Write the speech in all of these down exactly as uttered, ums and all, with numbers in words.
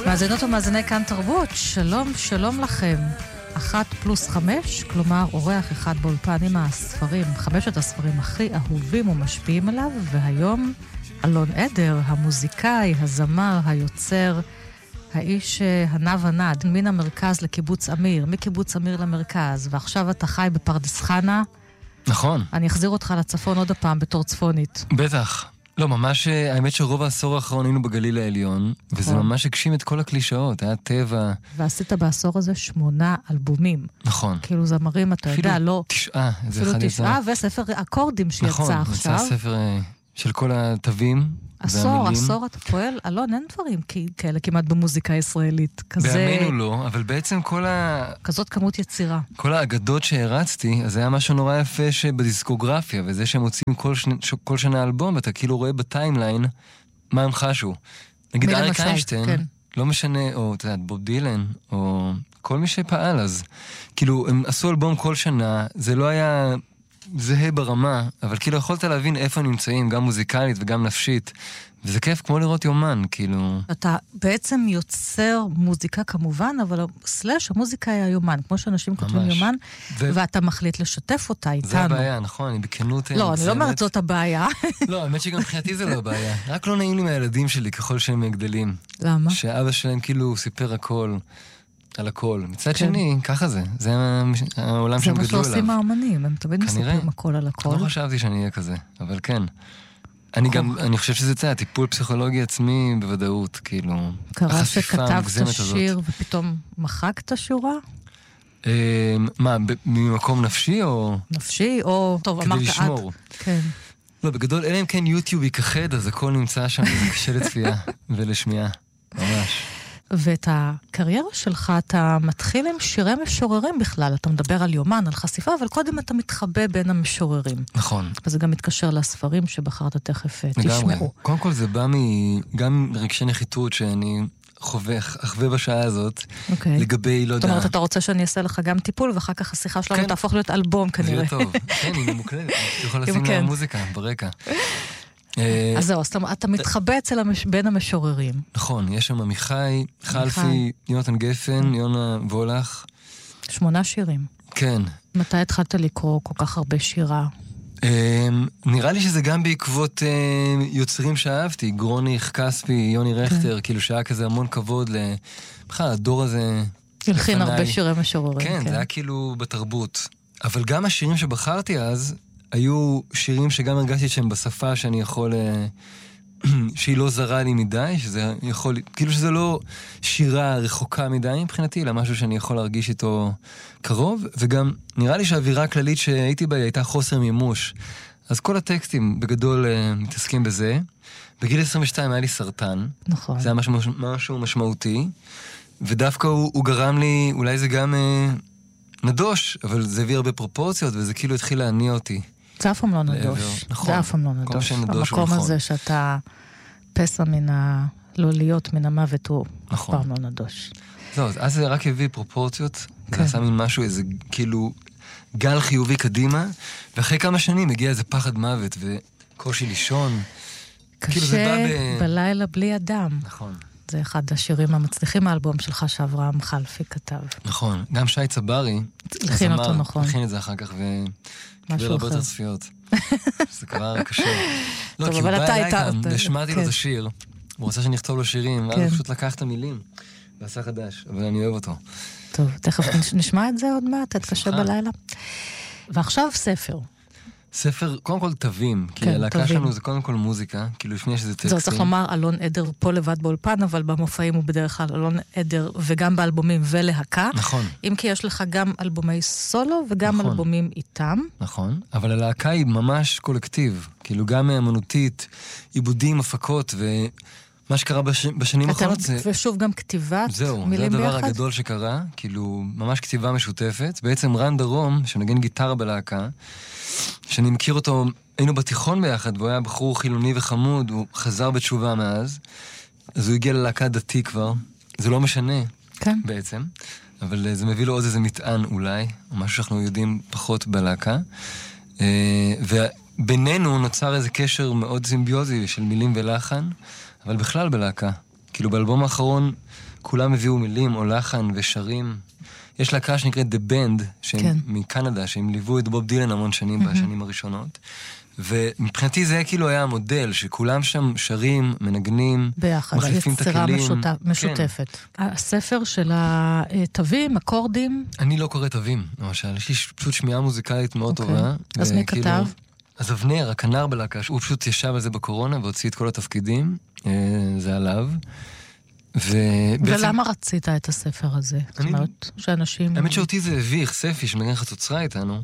מאזינות ומאזיני כאן תרבות, שלום, שלום לכם. אחת פלוס חמש, כלומר אורח אחד באולפן עם הספרים, חמשת הספרים הכי אהובים ומשפיעים עליו, והיום אלון עדר, המוזיקאי, הזמר, היוצר, האיש הנע ונד, מן המרכז לקיבוץ אמיר, מקיבוץ אמיר למרכז, ועכשיו אתה חי בפרדס חנה. נכון. אני אחזיר אותך לצפון עוד הפעם בתור צפונית. בטח. לא, ממש, האמת שרוב העשור האחרון היינו בגליל העליון, וזה ממש הגשים את כל הקלישאות, היה טבע. ועשית בעשור הזה שמונה אלבומים. נכון. כאילו זמרים, אתה יודע, לא... תשעה, זה אחד יצא. אפילו תשעה, וספר אקורדים שיצא עכשיו. נכון, יצא ספר של כל התווים. עשור, עשור אתה פועל, אלון, אין דברים כאלה כמעט במוזיקה הישראלית. בימינו לא, אבל בעצם כל ה... כזאת כמות יצירה. כל האגדות שהרצתי, אז היה משהו נורא יפה שבדיסקוגרפיה, וזה שהם מוצאים כל, שני, כל שנה אלבום, ואתה כאילו רואה בטיימליין מה הם חשו. נגיד אריק איינשטיין, כן. לא משנה, או אתה יודע, בוב דילן, או כל מי שפעל אז. כאילו, הם עשו אלבום כל שנה, זה לא היה... זהה ברמה, אבל כאילו יכולת להבין איפה נמצאים, גם מוזיקלית וגם נפשית, וזה כיף כמו לראות יומן, כאילו... אתה בעצם יוצר מוזיקה כמובן, אבל סלש, המוזיקה היא היומן, כמו שאנשים כותבים יומן, ו... ואתה מחליט לשתף אותה איתנו. זה הבעיה, נכון, אני בכנות... לא, אני לא אומרת זאת הבעיה. לא, האמת שגם מבחינתי זה לא הבעיה. רק לא נעים לי מהילדים שלי ככל שהם גדלים. למה? שאבא שלהם כאילו סיפר הכל. על הכל. מצד שני, ככה זה. זה העולם שהם גדלו אליו. זה מה שעושים האמנים, הם תמיד מספרים הכל על הכל. לא חשבתי שאני אהיה כזה, אבל כן. אני גם, אני חושב שזה זה, הטיפול פסיכולוגי עצמי בוודאות, כאילו, קרה שכתבת שיר ופתאום מחקת שורה? מה, ממקום נפשי או... נפשי או... טוב, אמרת עד. כדי לשמור. כן. לא, בגדול, אלא אם כן יוטיוב ייכחד, אז הכל נמצא שם, זה קשה לצפייה ולשמיעה. ממש. ואת הקריירה שלך אתה מתחיל עם שירי משוררים בכלל, אתה מדבר על יומן, על חשיפה, אבל קודם אתה מתחבא בין המשוררים. נכון. וזה גם מתקשר לספרים שבחרת תכף תשמעו. קודם כל זה בא גם מרגשי נחיתות שאני חווה, אחווה בשעה הזאת, לגבי, לא יודע... זאת אומרת, אתה רוצה שאני אעשה לך גם טיפול, ואחר כך השיחה שלנו תהפוך להיות אלבום כנראה. זה יהיה טוב. כן, היא ממוקלדת. אתה יכול לשים לה מוזיקה ברקע. אז זהו, אתה מתחבא אצל בין המשוררים. נכון, יש שם עמיחי, חלפי, יונתן גפן, יונה וולך. שמונה שירים. כן. מתי התחלת לקרוא כל כך הרבה שירה? נראה לי שזה גם בעקבות יוצרים שאהבתי, גרוניך, כספי, יוני רכטר, כאילו שהיה כזה המון כבוד בכלל, הדור הזה... הלחין הרבה שירי משוררים. כן, זה היה כאילו בתרבות. אבל גם השירים שבחרתי אז... היו שירים שגם הרגשתי שהם בשפה שאני יכול, שהיא לא זרה לי מדי, שזה יכול, כאילו שזה לא שירה רחוקה מדי מבחינתי, אלא משהו שאני יכול להרגיש איתו קרוב, וגם נראה לי שהאווירה הכללית שהייתי בה הייתה חוסר מימוש. אז כל הטקסטים בגדול מתעסקים בזה. בגיל עשרים ושתיים היה לי סרטן. נכון. זה היה משהו, משהו משמעותי, ודווקא הוא, הוא גרם לי, אולי זה גם נדוש, אבל זה הביא הרבה פרופורציות, וזה כאילו התחיל להניע אותי. זה אף פעם לא נדוש. נכון. זה אף פעם לא נדוש. המקום הזה שאתה פסע מן ה... לא להיות מן המוות הוא אף פעם לא נדוש. זהו, אז זה רק הביא פרופורציות, זה עשה מין משהו, איזה כאילו גל חיובי קדימה, ואחרי כמה שנים הגיע איזה פחד מוות וקושי לישון. קשה בלילה בלי אדם. נכון. זה אחד השירים המצליחים מהאלבום שלך שאברהם חלפי כתב. נכון, גם שי צברי. הכין אותו נכון. הכין את זה אחר כך ו... קיבל הרבה יותר צפיות. זה כבר קשה. לא, כי הוא בא אליי גם, ושמעתי לו את השיר, הוא רוצה שנכתוב לו שירים, ואז הוא פשוט לקח את המילים, ועשה חדש, אבל אני אוהב אותו. טוב, תכף נשמע את זה עוד מעט, את קשה בלילה. ועכשיו ספר. ספר, קודם כל תווים, כי הלהקה שלנו זה קודם כל מוזיקה, כאילו לפני שזה טקסטים. זה צריך לומר, אלון עדר פה לבד באולפן, אבל במופעים הוא בדרך כלל אלון עדר, וגם באלבומים ולהקה. נכון. אם כי יש לך גם אלבומי סולו, וגם אלבומים איתם. נכון, אבל הלהקה היא ממש קולקטיב, כאילו גם אמנותית, עיבודים, הפקות, ומה שקרה בשנים האחרונות זה... ושוב גם כתיבת זהו, מילים ביחד. זה הדבר הגדול שקרה, כאילו ממש כתיבה משותפת. בעצם רן דרום, שנגן גיטרה בלהקה, שאני מכיר אותו, היינו בתיכון ביחד, והוא היה בחור חילוני וחמוד, הוא חזר בתשובה מאז, אז הוא הגיע ללהקה דתי כבר, זה לא משנה, כן. בעצם, אבל זה מביא לו עוד איזה מטען אולי, או משהו שאנחנו יודעים פחות בלהקה, ובינינו נוצר איזה קשר מאוד סימביוזי של מילים ולחן, אבל בכלל בלהקה, כאילו באלבום האחרון, כולם הביאו מילים או לחן ושרים. יש להקה שנקראת The Band, שהם כן. מקנדה, שהם ליוו את בוב דילן המון שנים בשנים הראשונות. ומבחינתי זה כאילו היה המודל, שכולם שם שרים, מנגנים, ביחד, מחליפים את הכלים. יצירה משותפת. כן. הספר של התווים, אקורדים. אני לא קורא תווים, למשל. יש לי פשוט שמיעה מוזיקלית מאוד okay. טובה. אז מי וכאילו, כתב? אז אבנר, הכנר בלהקה, הוא פשוט ישב על זה בקורונה והוציא את כל התפקידים. זה עליו. ובעצם... ולמה רצית את הספר הזה? זאת אומרת, שאנשים... האמת שאותי זה הביך, ספי, שמנגן חצוצרה איתנו.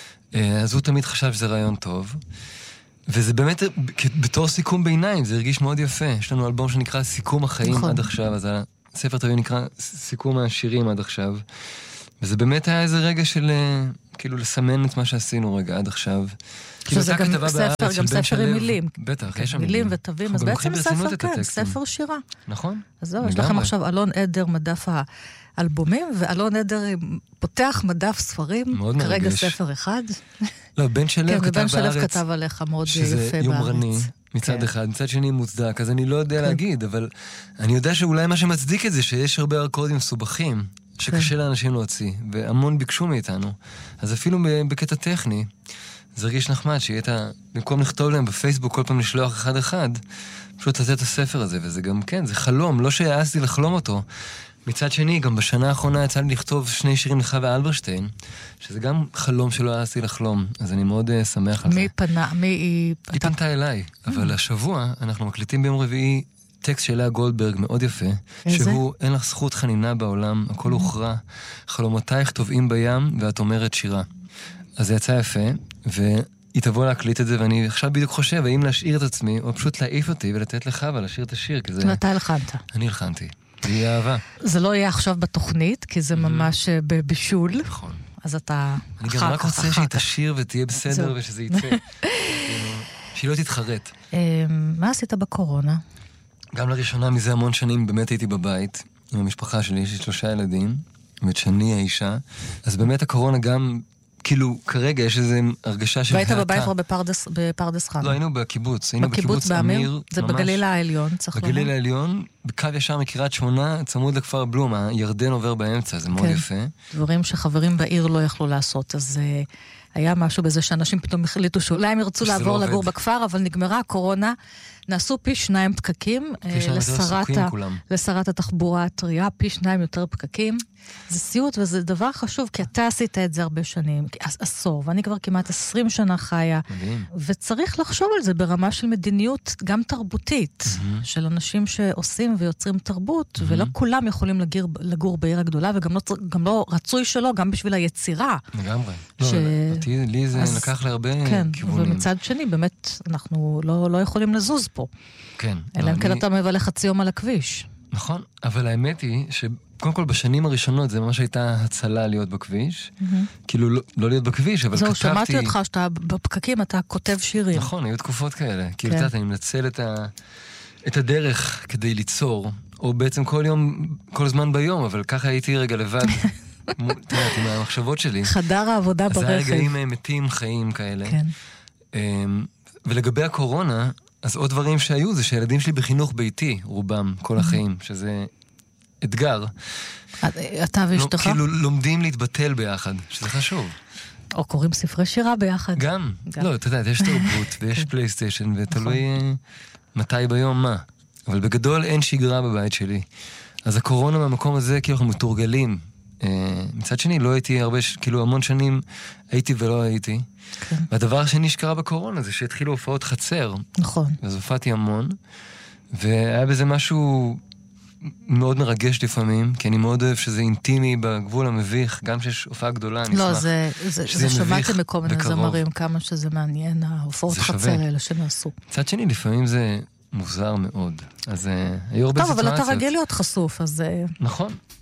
אז הוא תמיד חשב שזה רעיון טוב. וזה באמת, בתור סיכום ביניים, זה הרגיש מאוד יפה. יש לנו אלבום שנקרא סיכום החיים נכון. עד עכשיו, אז הספר תמיד נקרא סיכום השירים עד עכשיו. וזה באמת היה איזה רגע של, כאילו, לסמן את מה שעשינו רגע עד עכשיו. שזה גם ספר, גם ספר עם מילים. בטח, יש שם מילים ותווים, אז בעצם ספר, כן, ספר שירה. נכון. אז זהו, יש לכם עכשיו אלון עדר מדף האלבומים, ואלון עדר פותח מדף ספרים, כרגע ספר אחד. לא, בן שלב כתב בארץ. כן, ובן שלב כתב עליך מאוד יפה בארץ. שזה יומרני, מצד אחד, מצד שני מוצדק, אז אני לא יודע להגיד, אבל אני יודע שאולי מה שמצדיק את זה, שיש הרבה אקורדים מסובכים, שקשה לאנשים להוציא, והמון ביקשו מאיתנו. אז אפילו בקטע טכני, זה הרגיש נחמד שיהיה את ה... במקום לכתוב להם בפייסבוק כל פעם לשלוח אחד אחד, פשוט לתת את הספר הזה, וזה גם כן, זה חלום, לא שהעזתי לחלום אותו. מצד שני, גם בשנה האחרונה יצא לי לכתוב שני שירים לחווה אלברשטיין, שזה גם חלום שלא העזתי לחלום, אז אני מאוד uh, שמח על זה. מי פנה, מי היא... היא פנתה אליי, אבל השבוע אנחנו מקליטים ביום רביעי טקסט של לאה גולדברג מאוד יפה, שהוא אין לך זכות חנינה בעולם, הכל הוכרע, חלומותייך טובעים בים, ואת אומרת שירה. אז זה יצא יפה, והיא תבוא להקליט את זה, ואני עכשיו בדיוק חושב, האם להשאיר את עצמי, או פשוט להעיף אותי ולתת לך ולהשאיר את השיר, כי זה... מתי הלחנת? אני הלחנתי. זה יהיה אהבה. זה לא יהיה עכשיו בתוכנית, כי זה ממש בבישול. נכון. אז אתה אני גם רק רוצה שהיא תשיר ותהיה בסדר ושזה יצא. שהיא לא תתחרט. מה עשית בקורונה? גם לראשונה מזה המון שנים באמת הייתי בבית, עם המשפחה שלי, יש לי שלושה ילדים, ואת שני האישה, אז באמת הקורונה גם, כאילו, כרגע יש איזו הרגשה של... והיית בבית כבר בפרדס חנה? לא, היינו בקיבוץ, היינו בקיבוץ אמיר. זה בגליל העליון, צריך לומר. בגליל העליון, בקו ישר מקריית שמונה, צמוד לכפר בלום, הירדן עובר באמצע, זה מאוד יפה. דברים שחברים בעיר לא יכלו לעשות, אז... היה משהו בזה שאנשים פתאום החליטו שאולי הם ירצו לעבור לא לגור בכפר, אבל נגמרה הקורונה, נעשו פי שניים פקקים, לשרת, ה... לשרת התחבורה הטריה, פי שניים יותר פקקים. זה סיוט וזה דבר חשוב, כי אתה עשית את זה הרבה שנים, עשור, ואני כבר כמעט עשרים שנה חיה, מדהים. וצריך לחשוב על זה ברמה של מדיניות גם תרבותית, mm-hmm. של אנשים שעושים ויוצרים תרבות, mm-hmm. ולא כולם יכולים לגיר, לגור בעיר הגדולה, וגם לא, גם לא רצוי שלו, גם בשביל היצירה. לגמרי. ש... לא, אותי, לי זה אז, לקח להרבה כן, כיוונים. ומצד שני, באמת, אנחנו לא, לא יכולים לזוז פה. כן. אלא אם כן אתה מבלה חצי יום על הכביש. נכון, אבל האמת היא שקודם כל בשנים הראשונות זה ממש הייתה הצלה להיות בכביש. כאילו לא, לא להיות בכביש, אבל זהו, כתבתי... זהו, שמעתי אותך שאתה בפקקים, אתה כותב שירים. נכון, היו תקופות כאלה. כאילו, כן. אני מנצל את, ה... את הדרך כדי ליצור, או בעצם כל יום, כל זמן ביום, אבל ככה הייתי רגע לבד. תראה, עם המחשבות שלי. חדר העבודה ברכב. אז היה רגעים מתים, חיים כאלה. כן. ולגבי הקורונה, אז עוד דברים שהיו זה שהילדים שלי בחינוך ביתי, רובם, כל החיים, שזה אתגר. אתה ואשתך? כאילו לומדים להתבטל ביחד, שזה חשוב. או קוראים ספרי שירה ביחד. גם. לא, אתה יודע, יש תרבות ויש פלייסטיישן, ותלוי מתי ביום מה. אבל בגדול אין שגרה בבית שלי. אז הקורונה מהמקום הזה, כאילו אנחנו מתורגלים. מצד שני, לא הייתי הרבה, כאילו המון שנים הייתי ולא הייתי. כן. והדבר השני שקרה בקורונה זה שהתחילו הופעות חצר. נכון. אז הופעתי המון, והיה בזה משהו מאוד מרגש לפעמים, כי אני מאוד אוהב שזה אינטימי בגבול המביך, גם שיש הופעה גדולה, אני לא, אשמח זה, זה, זה שמעתי מכל מיני זמרים, כמה שזה מעניין, ההופעות חצר האלה שנעשו. מצד שני, לפעמים זה מוזר מאוד. אז uh, היו הרבה טוב, סיטואציות. אבל אתה רגיל להיות חשוף, אז... נכון.